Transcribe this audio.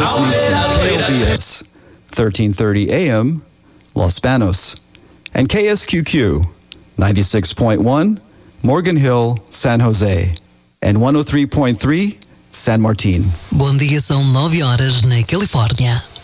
listening to KLBS 1330 AM, Los Banos, and KSQQ 96.1, Morgan Hill, San Jose, and 103.3, San Martin. Bom dia, são 9 horas na Califórnia.